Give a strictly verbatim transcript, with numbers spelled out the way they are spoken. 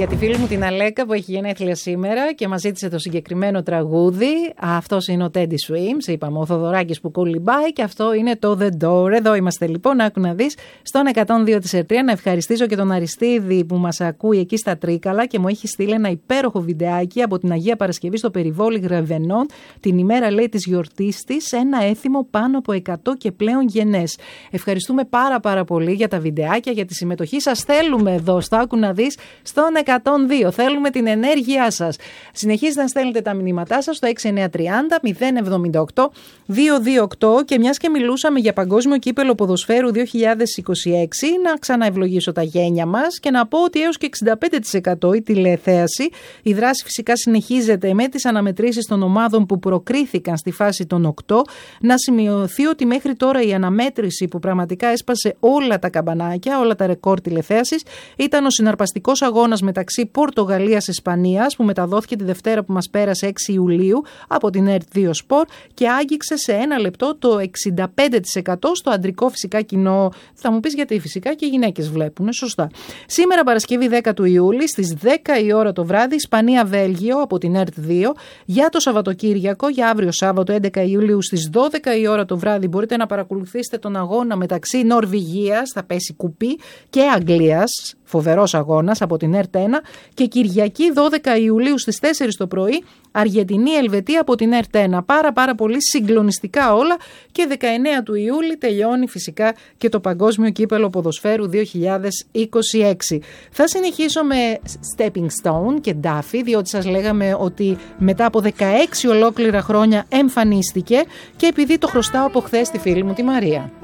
για τη φίλη μου την Αλέκα που έχει γενέθλια σήμερα και μας ζήτησε το συγκεκριμένο τραγούδι. Αυτός είναι ο Teddy Swims, είπαμε, ο Θοδωράκης που κολυμπάει, και αυτό είναι το The Door. Εδώ είμαστε λοιπόν, άκου να δεις, στον εκατόν δύο της Ερτρία. Να ευχαριστήσω και τον Αριστίδη που μας ακούει εκεί στα Τρίκαλα και μου έχει στείλει ένα υπέροχο βιντεάκι από την Αγία Παρασκευή στο περιβόλι Γρεβενών, την ημέρα, λέει, της γιορτής της, ένα έθιμο πάνω από εκατό και πλέον γενές. Ευχαριστούμε πάρα πάρα πολύ για τα βιντεάκια, για τη συμμετοχή σας. Θέλουμε εδώ στο Άκου να δεις στον εκατόν δύο. Θέλουμε την ενέργειά σας. Συνεχίζετε να στέλνετε τα μηνύματά σας στο έξι εννιά τριάντα μηδέν εβδομήντα οκτώ διακόσια είκοσι οκτώ, και μιας και μιλούσαμε για Παγκόσμιο Κύπελλο Ποδοσφαίρου δύο χιλιάδες είκοσι έξι, να ξαναευλογήσω τα γένια μας και να πω ότι έως και εξήντα πέντε τοις εκατό η τηλεθέαση. Η δράση φυσικά συνεχίζεται με τις αναμετρήσεις των ομάδων που προκρίθηκαν στη φάση των οκτώ. Να σημειωθεί ότι μέχρι τώρα η αναμέτρηση που πραγματικά έσπασε όλα τα καμπανάκια, όλα τα ρεκόρ τηλεθέασης, ήταν ο συναρπαστικός αγώνας μεταξύ Πορτογαλίας-Ισπανίας που μεταδόθηκε τη Δευτέρα που μας πέρασε έξι Ιουλίου από την Ερτ δύο Σπορ και άγγιξε σε ένα λεπτό το εξήντα πέντε τοις εκατό στο αντρικό φυσικά κοινό. Θα μου πεις γιατί φυσικά και οι γυναίκες βλέπουν, σωστά. Σήμερα Παρασκευή δέκα του Ιούλη στις δέκα η ώρα το βράδυ Ισπανία-Βέλγιο από την Ερτ δύο. Για το Σαββατοκύριακο, για αύριο Σάββατο έντεκα Ιουλίου στις δώδεκα η ώρα το βράδυ μπορείτε να παρακολουθήσετε τον αγώνα μεταξύ Νορβηγίας, θα πέσει κουπί, και Αγγλίας. Φοβερός αγώνας από την Ερτ ένα, και Κυριακή δώδεκα Ιουλίου στις τέσσερις το πρωί Αργεντινή-Ελβετία από την Ερτ ένα. Πάρα πάρα πολύ συγκλονιστικά όλα, και δεκαεννέα του Ιούλη τελειώνει φυσικά και το Παγκόσμιο Κύπελλο Ποδοσφαίρου δύο χιλιάδες είκοσι έξι. Θα συνεχίσω με Stepping Stone και Duffy, διότι σας λέγαμε ότι μετά από δεκαέξι ολόκληρα χρόνια εμφανίστηκε, και επειδή το χρωστάω από χθες στη φίλη μου τη Μαρία.